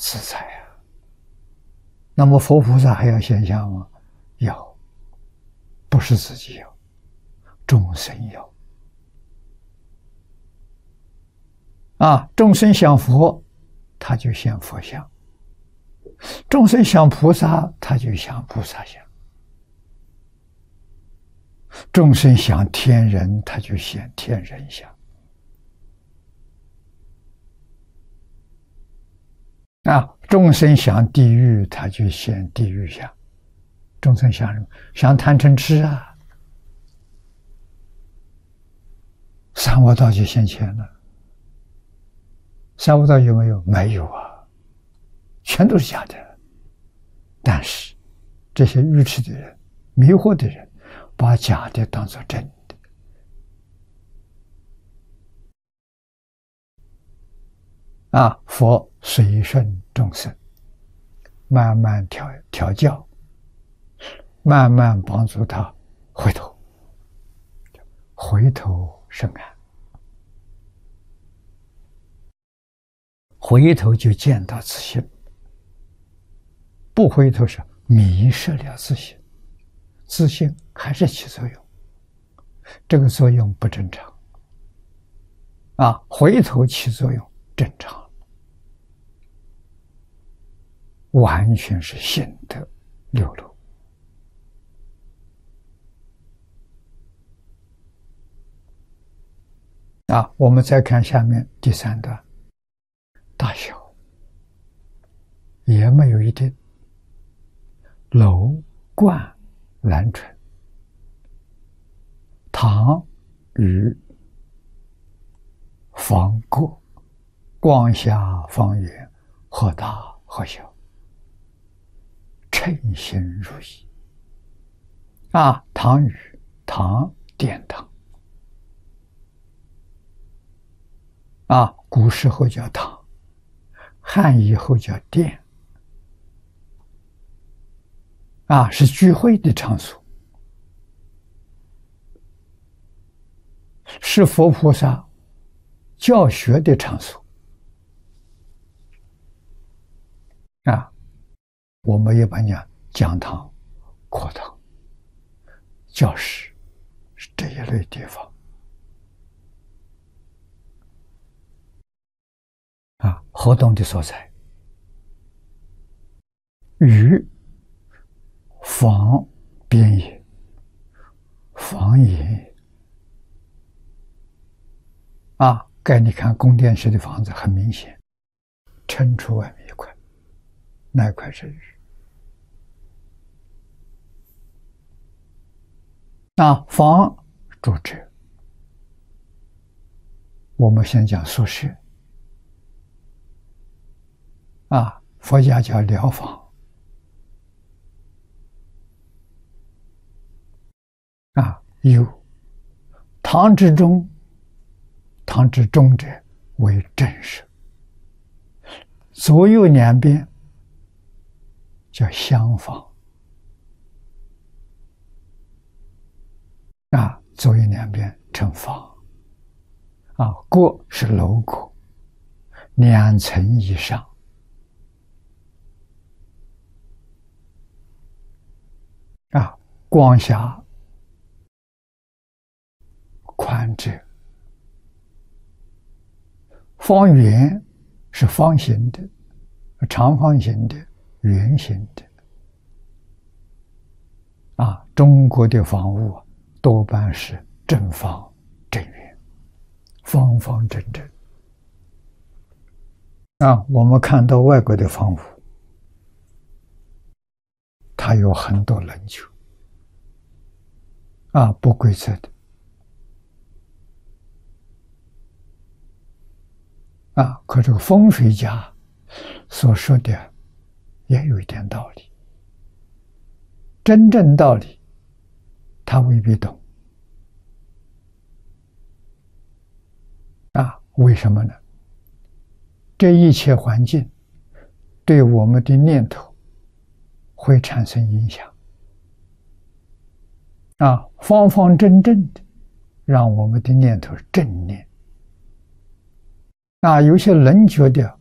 自在啊。那么佛菩萨还要现象吗？要，不是自己要，众生要。众生想佛，他就现佛像；众生想菩萨，他就想菩萨像；众生想天人，他就现天人像。众生想地狱，他就现地狱像；众生想什么？想贪嗔痴啊，三恶道就现前了。三恶道有没有？没有啊，全都是假的。但是这些愚痴的人、迷惑的人，把假的当作真的。佛随顺众生，慢慢调教，慢慢帮助他回头，回头是岸，回头就见到自性，不回头是迷失了自性，自性还是起作用，这个作用不正常。回头起作用正常。完全是性德流露。我们再看下面第3段，大小也没有一定，楼观兰春，堂宇房郭，光下方圆，或大或小，称心如意。堂宇，堂殿堂。古时候叫堂，汉以后叫殿。是聚会的场所，是佛菩萨教学的场所。我们一般讲讲堂、课堂、教室，是这一类地方。活动的所在。宇，房边也，房檐。该你看宫殿式的房子，很明显，撑出外面一块，那一块是宇。房住者，我们先讲宿舍。佛家叫疗房。有堂之中，堂之中者为正室，左右两边叫厢房。左右两边称房。郭是楼阁，2层以上。光下宽者，方圆是方形的、长方形的、圆形的。中国的房屋多半是正方正圆，方方正正。我们看到外国的房屋，它有很多棱角，不规则的。可这个风水家所说的也有一点道理，真正道理他未必懂。为什么呢？这一切环境对我们的念头会产生影响。方方正正的，让我们的念头正念。有些棱角的